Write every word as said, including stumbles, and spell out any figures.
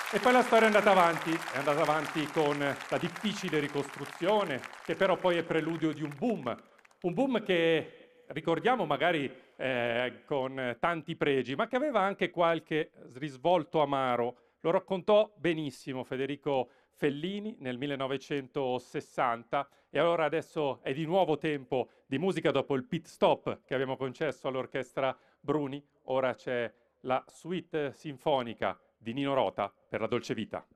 E poi la storia è andata avanti, è andata avanti con la difficile ricostruzione, che però poi è preludio di un boom, un boom che ricordiamo magari eh, con tanti pregi, ma che aveva anche qualche risvolto amaro. Lo raccontò benissimo Federico Fellini nel millenovecentosessanta e allora adesso è di nuovo tempo di musica dopo il pit stop che abbiamo concesso all'orchestra Bruni. Ora c'è la suite sinfonica di Nino Rota per la Dolce Vita.